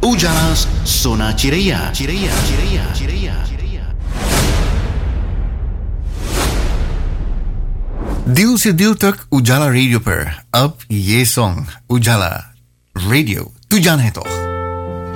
Ujaras Sona Chiraya Chiraya Chiraya Chiraya Chiraya दिल से दिल तक उजाला रेडियो पर अब ये सॉन्ग उजाला रेडियो तू जाने तो